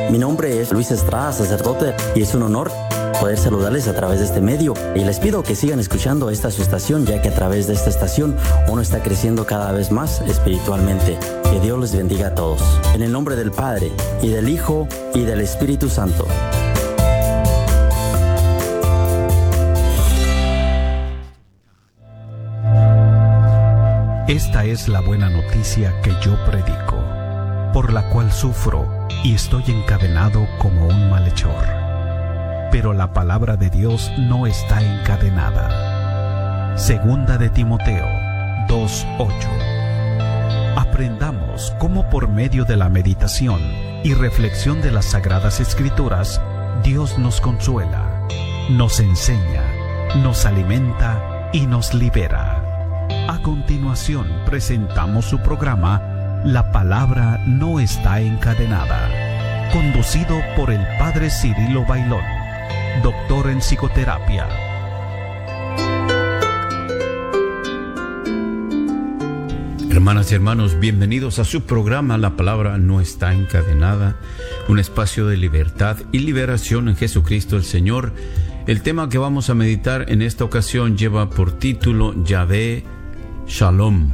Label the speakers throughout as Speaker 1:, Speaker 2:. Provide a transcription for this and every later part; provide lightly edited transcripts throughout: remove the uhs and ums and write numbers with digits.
Speaker 1: Mi nombre es Luis Estrada, sacerdote, y es un honor poder saludarles a través de este medio. Y les pido que sigan escuchando esta su estación, ya que a través de esta estación uno está creciendo cada vez más espiritualmente. Que Dios les bendiga a todos. En el nombre del Padre, y del Hijo, y del Espíritu Santo.
Speaker 2: Esta es la buena noticia que yo predico, por la cual sufro y estoy encadenado como un malhechor. Pero la palabra de Dios no está encadenada. Segunda de Timoteo 2:8. Aprendamos cómo por medio de la meditación y reflexión de las Sagradas Escrituras, Dios nos consuela, nos enseña, nos alimenta y nos libera. A continuación presentamos su programa La Palabra No Está Encadenada, conducido por el Padre Cirilo Bailón, doctor en psicoterapia. Hermanas y hermanos, bienvenidos a su programa La Palabra No Está Encadenada, un espacio de libertad y liberación en Jesucristo el Señor. El tema que vamos a meditar en esta ocasión lleva por título Yahvé Shalom.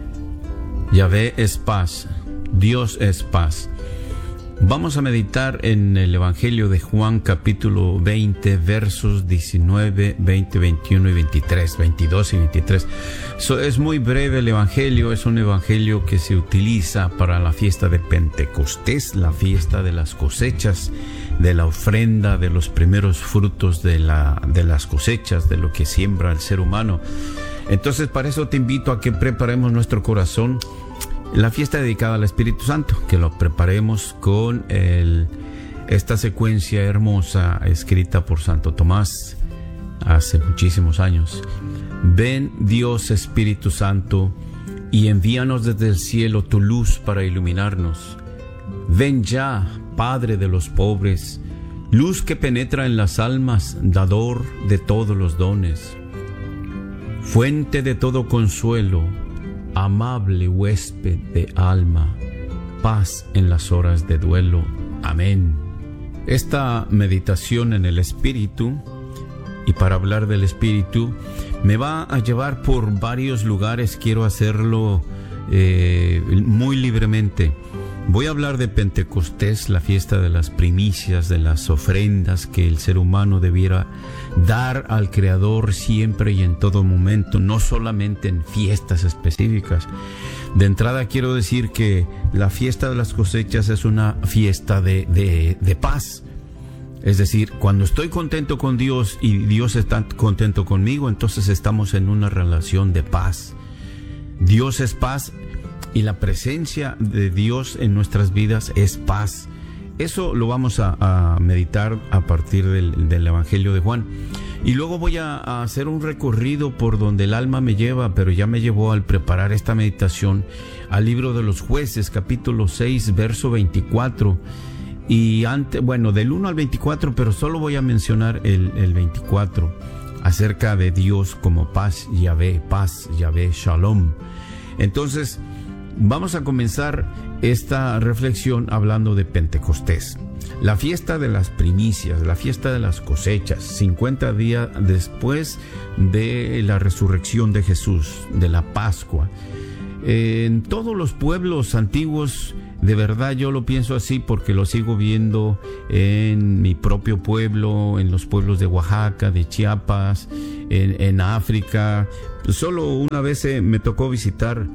Speaker 2: Yahvé es paz, Dios es paz. Vamos a meditar en el Evangelio de Juan, capítulo 20, versos 19, 20, 21 y 23, 22 y 23. Es muy breve el Evangelio, es un Evangelio que se utiliza para la fiesta de Pentecostés, la fiesta de las cosechas, de la ofrenda, de los primeros frutos de las cosechas, de lo que siembra el ser humano. Entonces, para eso te invito a que preparemos nuestro corazón. La fiesta dedicada al Espíritu Santo, que lo preparemos con esta secuencia hermosa escrita por Santo Tomás hace muchísimos años. Ven, Dios Espíritu Santo, y envíanos desde el cielo tu luz para iluminarnos. Ven ya, Padre de los pobres, luz que penetra en las almas, dador de todos los dones. Fuente de todo consuelo, amable huésped de alma, paz en las horas de duelo. Amén. Esta meditación en el Espíritu, y para hablar del Espíritu, me va a llevar por varios lugares. Quiero hacerlo muy libremente. Voy a hablar de Pentecostés, la fiesta de las primicias, de las ofrendas que el ser humano debiera dar al Creador siempre y en todo momento, no solamente en fiestas específicas. De entrada quiero decir que la fiesta de las cosechas es una fiesta de paz. Es decir, cuando estoy contento con Dios y Dios está contento conmigo, entonces estamos en una relación de paz. Dios es paz. Y la presencia de Dios en nuestras vidas es paz. Eso lo vamos a meditar a partir del Evangelio de Juan. Y luego voy a hacer un recorrido por donde el alma me lleva, pero ya me llevó al preparar esta meditación al libro de los Jueces, capítulo 6, verso 24. Y del 1 al 24, pero solo voy a mencionar el 24, acerca de Dios como paz, Yahvé, Shalom. Entonces, vamos a comenzar esta reflexión hablando de Pentecostés, la fiesta de las primicias, la fiesta de las cosechas, 50 días después de la resurrección de Jesús, de la Pascua. En todos los pueblos antiguos, de verdad yo lo pienso así porque lo sigo viendo en mi propio pueblo, en los pueblos de Oaxaca, de Chiapas, en África. Solo una vez me tocó visitar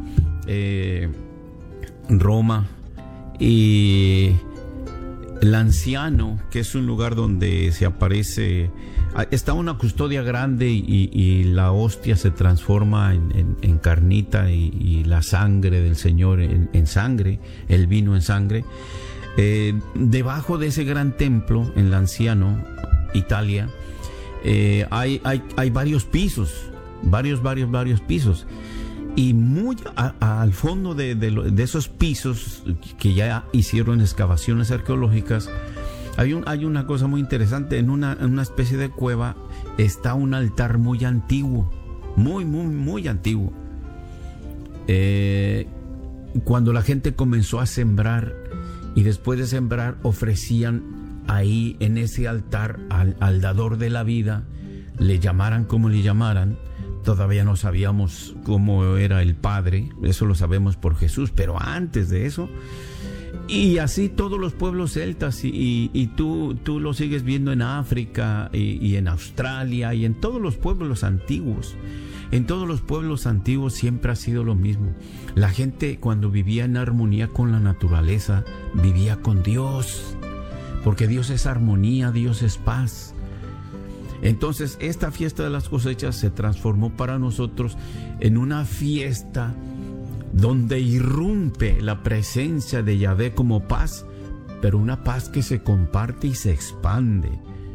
Speaker 2: Roma, y el anciano, que es un lugar donde se aparece, está una custodia grande y la hostia se transforma en carnita y la sangre del Señor en sangre, el vino en sangre. Debajo de ese gran templo, en el anciano, Italia, hay varios pisos, varios pisos. Y muy al fondo de esos pisos, que ya hicieron excavaciones arqueológicas, hay una cosa muy interesante. En una especie de cueva está un altar muy antiguo, muy antiguo. Cuando la gente comenzó a sembrar y después de sembrar ofrecían ahí en ese altar al dador de la vida, le llamaran como le llamaran. Todavía no sabíamos cómo era el Padre, eso lo sabemos por Jesús, pero antes de eso, y así todos los pueblos celtas, y tú lo sigues viendo en África y en Australia y en todos los pueblos antiguos. En todos los pueblos antiguos siempre ha sido lo mismo. La gente, cuando vivía en armonía con la naturaleza, vivía con Dios, porque Dios es armonía, Dios es paz. Entonces esta fiesta de las cosechas se transformó para nosotros en una fiesta donde irrumpe la presencia de Yahvé como paz, pero una paz que se comparte y se expande.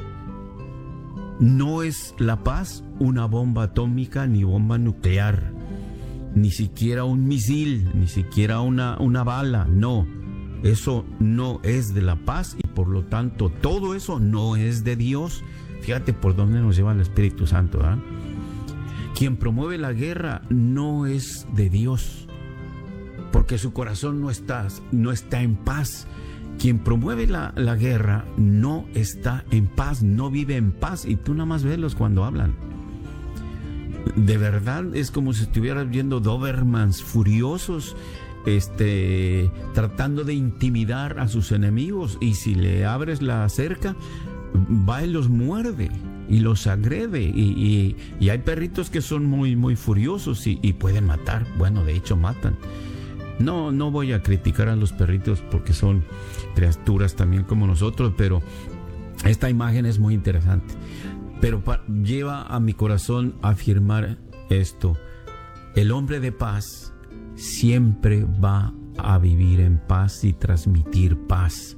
Speaker 2: No es la paz una bomba atómica ni bomba nuclear, ni siquiera un misil, ni siquiera una bala. No, eso no es de la paz, y por lo tanto todo eso no es de Dios. Fíjate por dónde nos lleva el Espíritu Santo, ¿eh? Quien promueve la guerra no es de Dios, porque su corazón no está en paz. Quien promueve la guerra no está en paz, no vive en paz, y tú nada más velos cuando hablan. De verdad es como si estuvieras viendo Dobermans furiosos, tratando de intimidar a sus enemigos, y si le abres la cerca, va y los muerde y los agrede, y hay perritos que son muy, muy furiosos y pueden matar. Bueno, de hecho matan. No voy a criticar a los perritos porque son criaturas también como nosotros, pero esta imagen es muy interesante. Pero lleva a mi corazón a afirmar esto: el hombre de paz siempre va a vivir en paz y transmitir paz.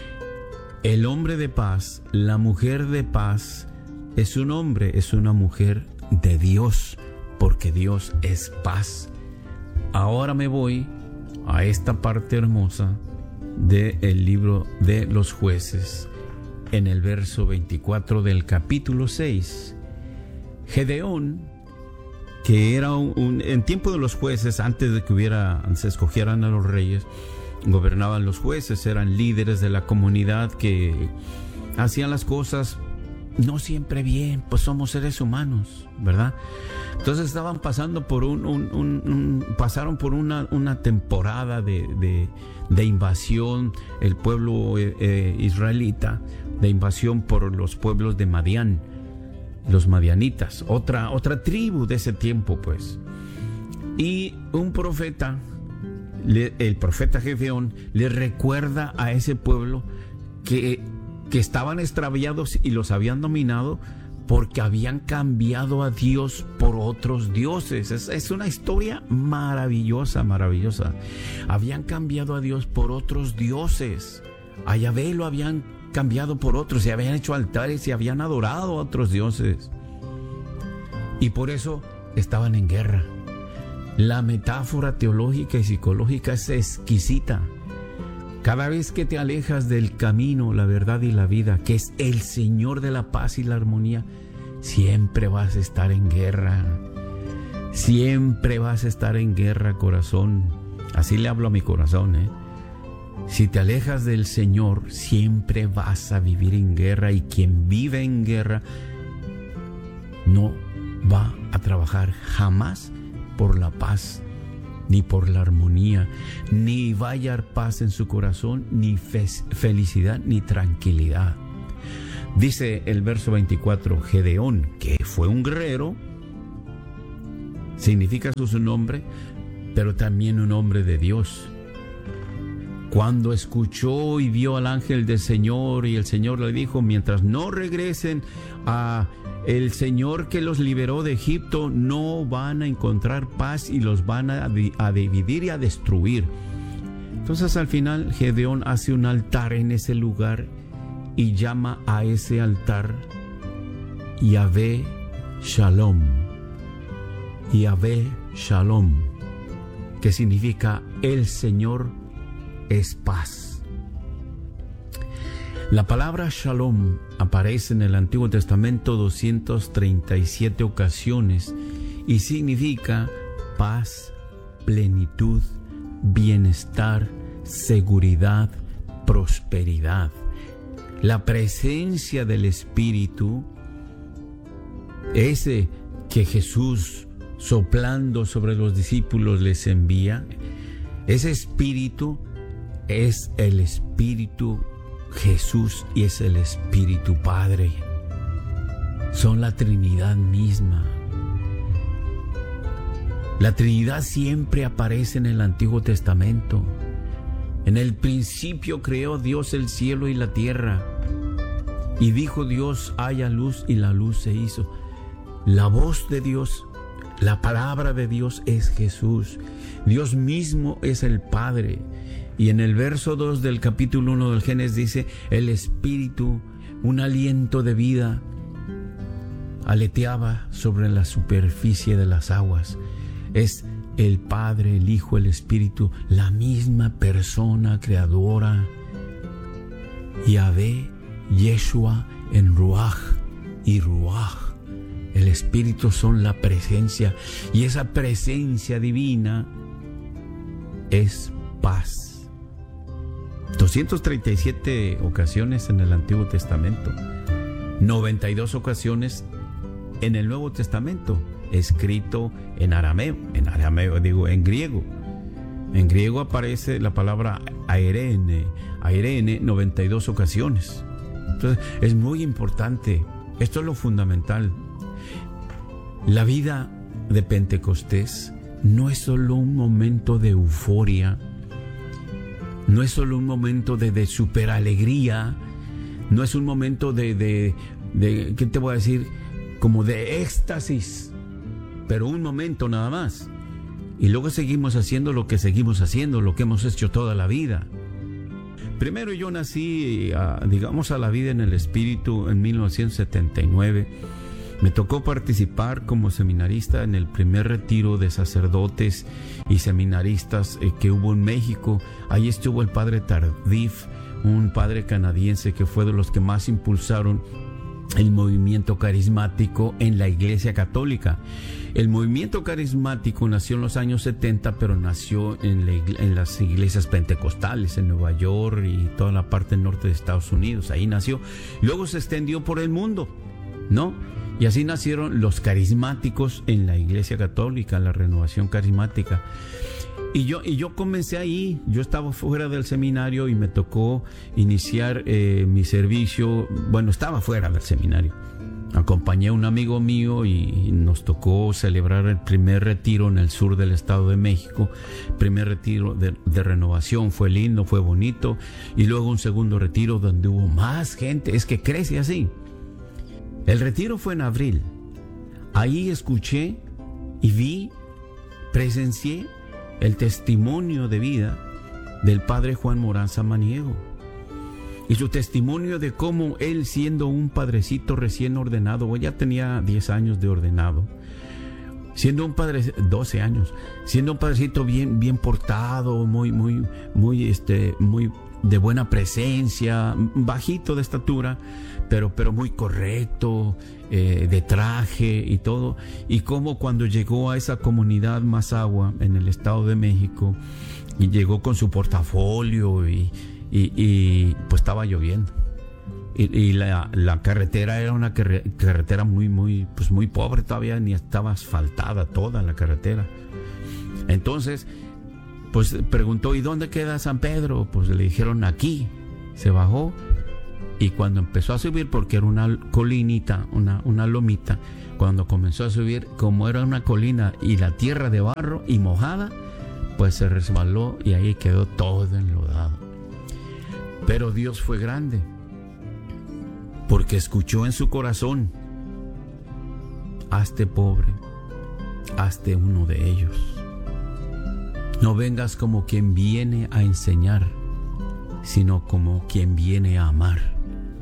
Speaker 2: El hombre de paz, la mujer de paz, es un hombre, es una mujer de Dios, porque Dios es paz. Ahora me voy a esta parte hermosa del libro de los Jueces, en el verso 24 del capítulo 6. Gedeón, que era en tiempo de los jueces, antes de que se escogieran a los reyes, gobernaban los jueces, eran líderes de la comunidad que hacían las cosas no siempre bien, pues somos seres humanos, ¿verdad? Entonces estaban pasando por pasaron por una temporada de invasión, el pueblo israelita, de invasión por los pueblos de Madián, los madianitas, otra tribu de ese tiempo, pues. Y un profeta, el profeta Gedeón, le recuerda a ese pueblo que estaban extraviados y los habían dominado porque habían cambiado a Dios por otros dioses. Es una historia maravillosa, maravillosa. Habían cambiado a Dios por otros dioses. A Yahvé lo habían cambiado por otros, se habían hecho altares y habían adorado a otros dioses. Y por eso estaban en guerra. La metáfora teológica y psicológica es exquisita. Cada vez que te alejas del camino, la verdad y la vida, que es el Señor de la paz y la armonía, siempre vas a estar en guerra. Siempre vas a estar en guerra, corazón. Así le hablo a mi corazón, ¿eh? Si te alejas del Señor, siempre vas a vivir en guerra, y quien vive en guerra no va a trabajar jamás por la paz, ni por la armonía, ni va a hallar paz en su corazón, ni felicidad, ni tranquilidad. Dice el verso 24, Gedeón, que fue un guerrero, significa su nombre, pero también un hombre de Dios. Cuando escuchó y vio al ángel del Señor, y el Señor le dijo: mientras no regresen a el Señor que los liberó de Egipto, no van a encontrar paz y los van a dividir y a destruir. Entonces al final Gedeón hace un altar en ese lugar y llama a ese altar Yahvé Shalom. Yahvé Shalom, que significa el Señor es paz. La palabra Shalom aparece en el Antiguo Testamento 237 ocasiones y significa paz, plenitud, bienestar, seguridad, prosperidad. La presencia del Espíritu, ese que Jesús soplando sobre los discípulos les envía, ese Espíritu es el Espíritu Jesús y es el Espíritu Padre. Son la Trinidad misma. La Trinidad siempre aparece en el Antiguo Testamento. En el principio creó Dios el cielo y la tierra. Y dijo Dios, haya luz, y la luz se hizo. La voz de Dios, la palabra de Dios es Jesús. Dios mismo es el Padre. Y en el verso 2 del capítulo 1 del Génesis dice, el Espíritu, un aliento de vida, aleteaba sobre la superficie de las aguas. Es el Padre, el Hijo, el Espíritu, la misma persona creadora. Yahvé, Yeshua en Ruach y Ruach. El Espíritu son la presencia, y esa presencia divina es paz. 237 ocasiones en el Antiguo Testamento, 92 ocasiones en el Nuevo Testamento, escrito en en griego. En griego aparece la palabra airene 92 ocasiones. Entonces, es muy importante. Esto es lo fundamental. La vida de Pentecostés no es solo un momento de euforia, no es solo un momento de super alegría, no es un momento de ¿qué te voy a decir? Como de éxtasis, pero un momento nada más. Y luego seguimos haciendo lo que seguimos haciendo, lo que hemos hecho toda la vida. Primero yo nací, digamos, a la vida en el Espíritu en 1979. Me tocó participar como seminarista en el primer retiro de sacerdotes y seminaristas que hubo en México. Ahí estuvo el padre Tardif, un padre canadiense que fue de los que más impulsaron el movimiento carismático en la Iglesia Católica. El movimiento carismático nació en los años 70, pero nació en las iglesias pentecostales en Nueva York y toda la parte norte de Estados Unidos. Ahí nació. Luego se extendió por el mundo, ¿no? Y así nacieron los carismáticos en la Iglesia Católica, la renovación carismática. Y yo comencé ahí. Yo estaba fuera del seminario y me tocó iniciar mi servicio. Bueno, estaba fuera del seminario. Acompañé a un amigo mío y nos tocó celebrar el primer retiro en el sur del Estado de México. Primer retiro de renovación. Fue lindo, fue bonito. Y luego un segundo retiro donde hubo más gente. Es que crece así. El retiro fue en abril. Ahí escuché y vi, presencié el testimonio de vida del padre Juan Morán Samaniego. Y su testimonio de cómo él, siendo un padrecito recién ordenado, ya tenía 10 años de ordenado, siendo un padre, 12 años, siendo un padrecito bien portado, muy de buena presencia, bajito de estatura, pero muy correcto, de traje y todo. Y cómo cuando llegó a esa comunidad Mazahua en el Estado de México, y llegó con su portafolio y pues estaba lloviendo. Y la carretera era una carretera muy pobre, todavía ni estaba asfaltada toda la carretera. Entonces, pues preguntó, ¿y dónde queda San Pedro? Pues le dijeron, aquí. Se bajó y cuando empezó a subir, porque era una colinita, una lomita, cuando comenzó a subir, como era una colina y la tierra de barro y mojada, pues se resbaló y ahí quedó todo enlodado. Pero Dios fue grande, porque escuchó en su corazón, hazte pobre, hazte uno de ellos. No vengas como quien viene a enseñar, sino como quien viene a amar.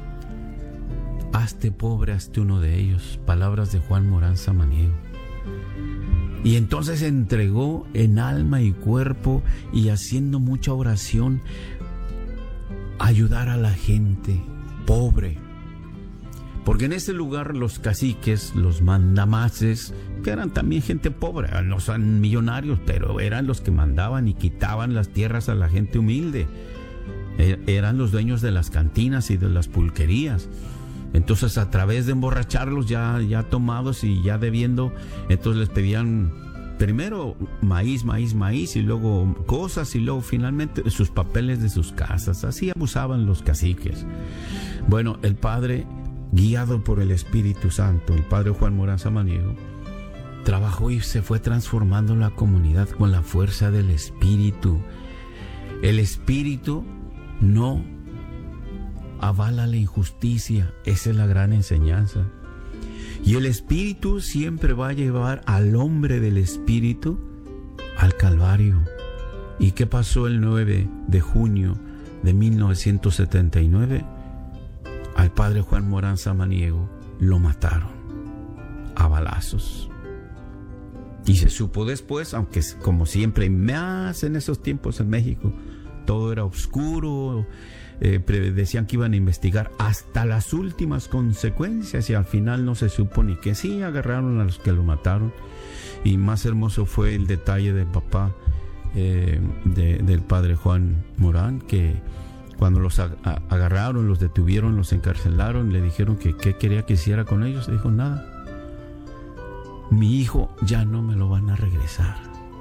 Speaker 2: Hazte pobre, hazte uno de ellos. Palabras de Juan Morán Samaniego. Y entonces se entregó en alma y cuerpo y haciendo mucha oración a ayudar a la gente pobre. Porque en ese lugar los caciques, los mandamases, que eran también gente pobre, no son millonarios, pero eran los que mandaban y quitaban las tierras a la gente humilde. eran los dueños de las cantinas y de las pulquerías. Entonces, a través de emborracharlos ya tomados y ya debiendo, entonces les pedían primero maíz, y luego cosas, y luego finalmente sus papeles de sus casas. Así abusaban los caciques. Bueno, el padre, guiado por el Espíritu Santo, el padre Juan Morán Samaniego, trabajó y se fue transformando la comunidad con la fuerza del Espíritu. El Espíritu no avala la injusticia. Esa es la gran enseñanza. Y el Espíritu siempre va a llevar al hombre del Espíritu al Calvario. ¿Y qué pasó el 9 de junio de 1979? Al padre Juan Morán Samaniego lo mataron a balazos. Y se supo después, aunque como siempre, más en esos tiempos en México, todo era oscuro. Decían que iban a investigar hasta las últimas consecuencias y al final no se supo ni que sí agarraron a los que lo mataron. Y más hermoso fue el detalle del papá del padre Juan Morán, que cuando los agarraron, los detuvieron, los encarcelaron, le dijeron que qué quería que hiciera con ellos. Dijo: nada, mi hijo ya no me lo van a regresar.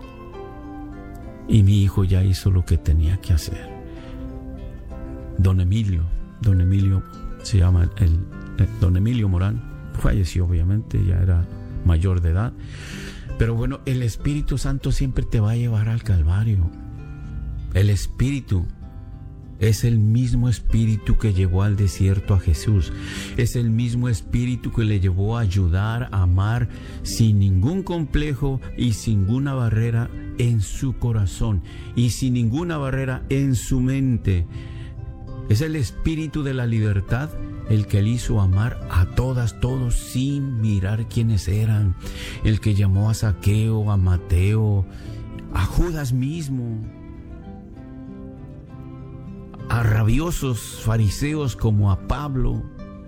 Speaker 2: Y mi hijo ya hizo lo que tenía que hacer. Don Emilio se llama Don Emilio Morán, falleció obviamente, ya era mayor de edad. Pero bueno, el Espíritu Santo siempre te va a llevar al Calvario. El Espíritu es el mismo Espíritu que llevó al desierto a Jesús. Es el mismo Espíritu que le llevó a ayudar, a amar sin ningún complejo y sin ninguna barrera en su corazón y sin ninguna barrera en su mente. Es el Espíritu de la libertad el que le hizo amar a todos sin mirar quiénes eran. El que llamó a Zaqueo, a Mateo, a Judas mismo, a rabiosos fariseos como a Pablo,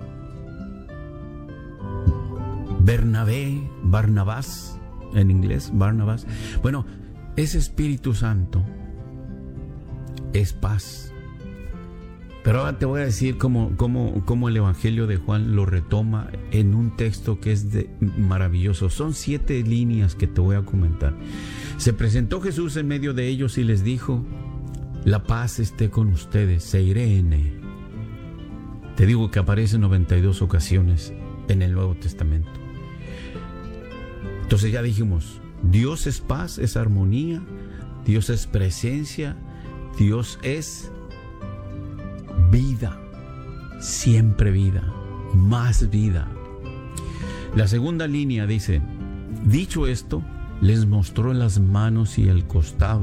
Speaker 2: Barnabás, en inglés, Barnabás. Bueno, ese Espíritu Santo es paz. Pero ahora te voy a decir cómo el Evangelio de Juan lo retoma en un texto que es maravilloso. Son 7 líneas que te voy a comentar. Se presentó Jesús en medio de ellos y les dijo: la paz esté con ustedes, Seirene. Te digo que aparece en 92 ocasiones en el Nuevo Testamento. Entonces ya dijimos, Dios es paz, es armonía, Dios es presencia, Dios es vida, siempre vida, más vida. La segunda línea dice: dicho esto, les mostró las manos y el costado.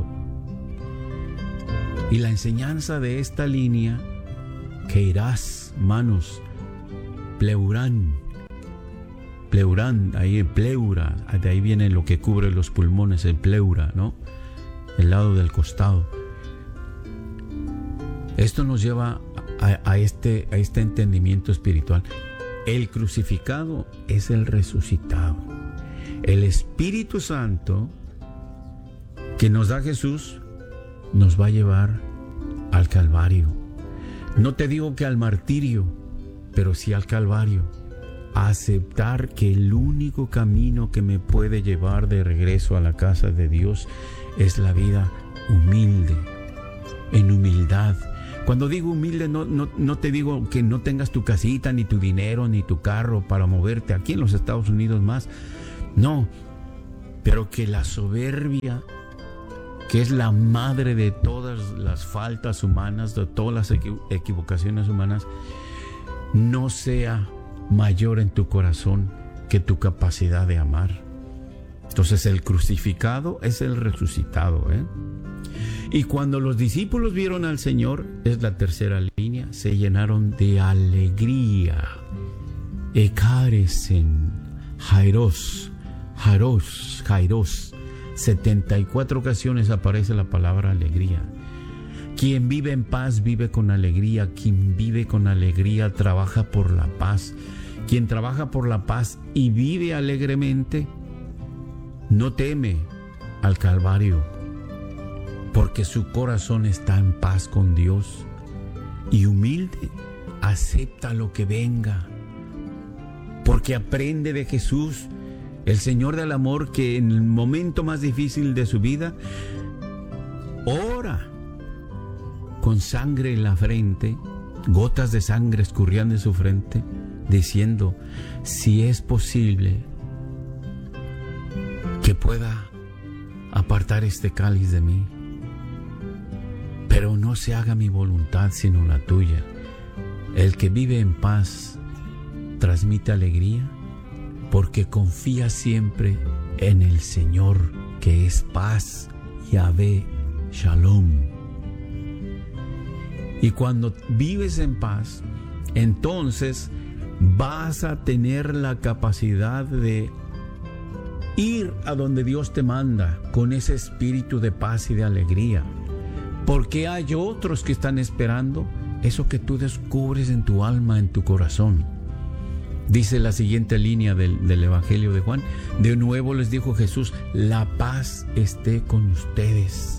Speaker 2: Y la enseñanza de esta línea, que irás, manos, pleurán, ahí el pleura, de ahí viene lo que cubre los pulmones, el pleura, ¿no? El lado del costado. Esto nos lleva a este entendimiento espiritual. El crucificado es el resucitado. El Espíritu Santo que nos da Jesús nos va a llevar al Calvario. No te digo que al martirio, pero sí al Calvario. A aceptar que el único camino que me puede llevar de regreso a la casa de Dios es la vida humilde, en humildad. Cuando digo humilde, no te digo que no tengas tu casita, ni tu dinero, ni tu carro para moverte aquí en los Estados Unidos más. No, pero que la soberbia, que es la madre de todas las faltas humanas, de todas las equivocaciones humanas, no sea mayor en tu corazón que tu capacidad de amar. Entonces el crucificado es el resucitado, Y cuando los discípulos vieron al Señor, es la tercera línea, se llenaron de alegría. Ekaresen, Jairos. 74 ocasiones aparece la palabra alegría. Quien vive en paz vive con alegría. Quien vive con alegría trabaja por la paz. Quien trabaja por la paz y vive alegremente no teme al Calvario, porque su corazón está en paz con Dios. y humilde, acepta lo que venga, porque aprende de Jesús, el Señor del amor, que en el momento más difícil de su vida ora con sangre en la frente, gotas de sangre escurrían de su frente, diciendo: si es posible que pueda apartar este cáliz de mí, pero no se haga mi voluntad sino la tuya. El que vive en paz transmite alegría porque confía siempre en el Señor, que es paz, Yahvé Shalom. Y cuando vives en paz, entonces vas a tener la capacidad de ir a donde Dios te manda con ese espíritu de paz y de alegría, porque hay otros que están esperando eso que tú descubres en tu alma, en tu corazón. Dice la siguiente línea del Evangelio de Juan: de nuevo les dijo Jesús, la paz esté con ustedes.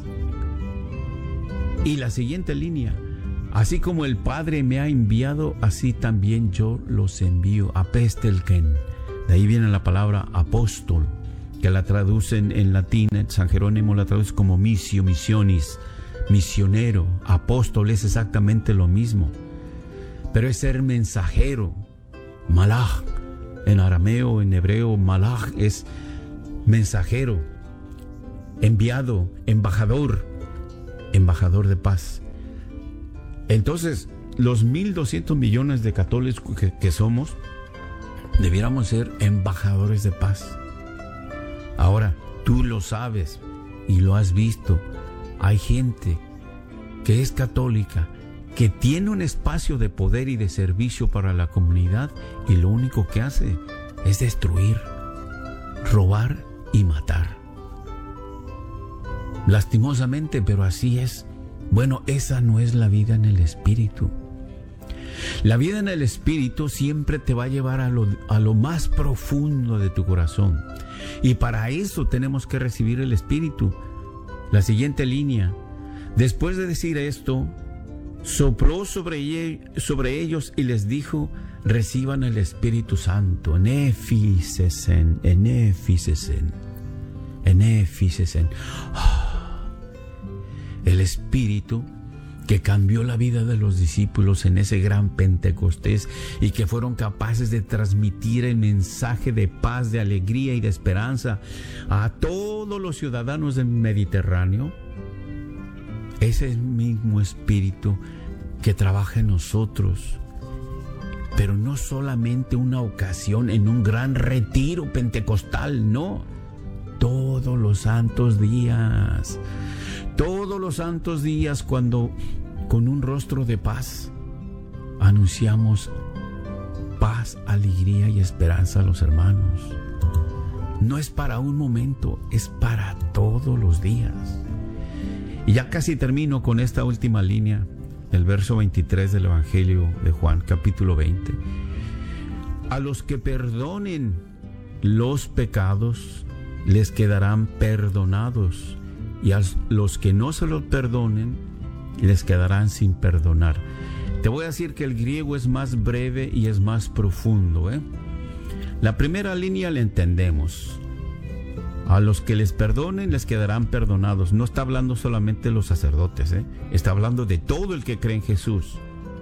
Speaker 2: Y la siguiente línea: así como el Padre me ha enviado, así también yo los envío. Apestelken. De ahí viene la palabra apóstol, que la traducen en latín, San Jerónimo la traduce como missio, missionis, misionero. Apóstol es exactamente lo mismo, pero es ser mensajero. Malach, en arameo, en hebreo, malach es mensajero, enviado, embajador de paz. Entonces, los 1.200 millones de católicos que somos, debiéramos ser embajadores de paz. Ahora, tú lo sabes y lo has visto. Hay gente que es católica, que tiene un espacio de poder y de servicio para la comunidad, y lo único que hace es destruir, robar y matar. Lastimosamente, pero así es. Bueno, esa no es la vida en el Espíritu. La vida en el Espíritu siempre te va a llevar a lo más profundo de tu corazón. Y para eso tenemos que recibir el Espíritu. La siguiente línea: después de decir esto, sopló sobre ellos y les dijo: reciban el Espíritu Santo. Enefisesen. El Espíritu que cambió la vida de los discípulos en ese gran Pentecostés, y que fueron capaces de transmitir el mensaje de paz, de alegría y de esperanza a todos los ciudadanos del Mediterráneo. Ese mismo Espíritu que trabaja en nosotros, pero no solamente una ocasión en un gran retiro pentecostal, no. Todos los santos días, cuando con un rostro de paz anunciamos paz, alegría y esperanza a los hermanos. No es para un momento, es para todos los días. Y ya casi termino con esta última línea, el verso 23 del Evangelio de Juan, capítulo 20. A los que perdonen los pecados les quedarán perdonados, y a los que no se los perdonen les quedarán sin perdonar. Te voy a decir que el griego es más breve y es más profundo, La primera línea la entendemos. A los que les perdonen les quedarán perdonados. No está hablando solamente de los sacerdotes, está hablando de todo el que cree en Jesús.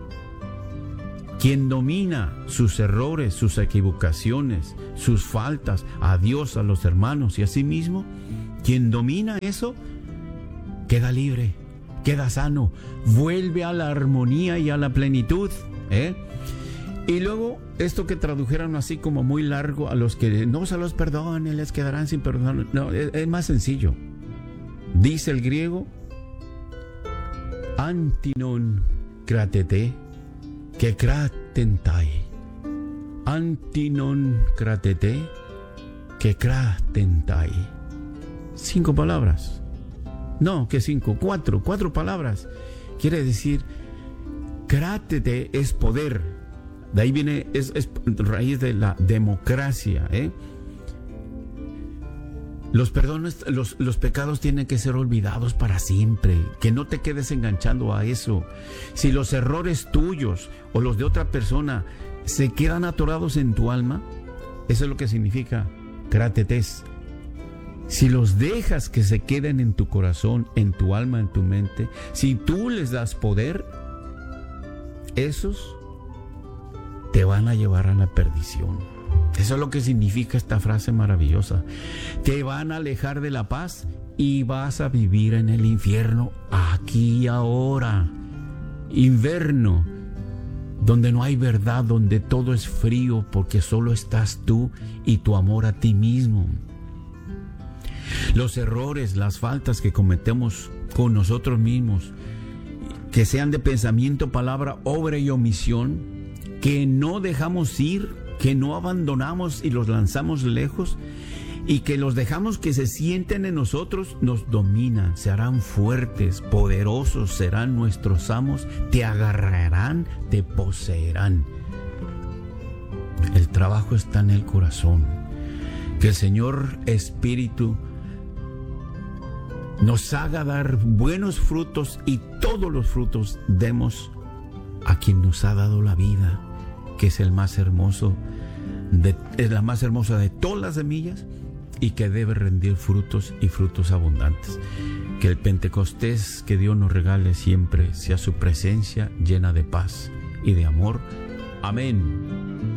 Speaker 2: Quien domina sus errores, sus equivocaciones, sus faltas, a Dios, a los hermanos y a sí mismo, quien domina eso, queda libre, queda sano, vuelve a la armonía y a la plenitud. Y luego, esto que tradujeron así como muy largo, a los que no se los perdonen, les quedarán sin perdonar. No, es más sencillo. Dice el griego: antinon kratete, que kratentai. Antinon kratete, que kratentai. 5 palabras. No, que 5, 4 palabras. Quiere decir, krátete es poder. De ahí viene, es raíz de la democracia. Los pecados tienen que ser olvidados para siempre, que no te quedes enganchando a eso. Si los errores tuyos o los de otra persona se quedan atorados en tu alma, eso es lo que significa crátetes. Si los dejas que se queden en tu corazón, en tu alma, en tu mente, si tú les das poder, esos te van a llevar a la perdición. Eso es lo que significa esta frase maravillosa. Te van a alejar de la paz y vas a vivir en el infierno aquí y ahora. Invierno, donde no hay verdad, donde todo es frío porque solo estás tú y tu amor a ti mismo. Los errores, las faltas que cometemos con nosotros mismos, que sean de pensamiento, palabra, obra y omisión, que no dejamos ir, que no abandonamos y los lanzamos lejos, y que los dejamos que se sienten en nosotros, nos dominan, se harán fuertes, poderosos, serán nuestros amos, te agarrarán, te poseerán. El trabajo está en el corazón. Que el Señor Espíritu nos haga dar buenos frutos, y todos los frutos demos a quien nos ha dado la vida, que es el más hermoso, es la más hermosa de todas las semillas, y que debe rendir frutos y frutos abundantes. Que el Pentecostés que Dios nos regale siempre sea su presencia llena de paz y de amor. Amén.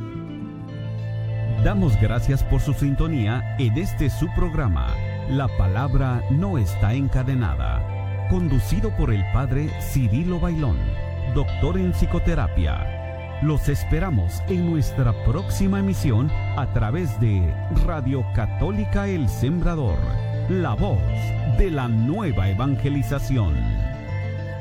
Speaker 3: Damos gracias por su sintonía en este su programa, La Palabra No Está Encadenada, conducido por el Padre Cirilo Bailón, doctor en psicoterapia. Los esperamos en nuestra próxima emisión a través de Radio Católica El Sembrador, la voz de la nueva evangelización.